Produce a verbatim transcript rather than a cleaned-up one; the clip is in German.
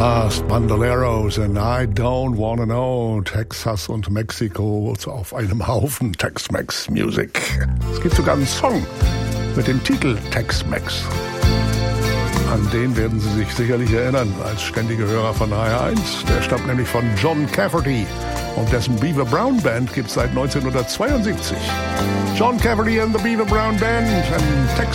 Last Bandoleros and I Don't Wanna Know. Texas und Mexiko auf einem Haufen Tex-Mex Music. Es gibt sogar einen Song mit dem Titel Tex-Mex. An den werden Sie sich sicherlich erinnern als ständige Hörer von H R eins. Der stammt nämlich von John Cafferty und dessen Beaver Brown Band gibt es seit neunzehnhundertzweiundsiebzig. John Cafferty and the Beaver Brown Band, ein Tex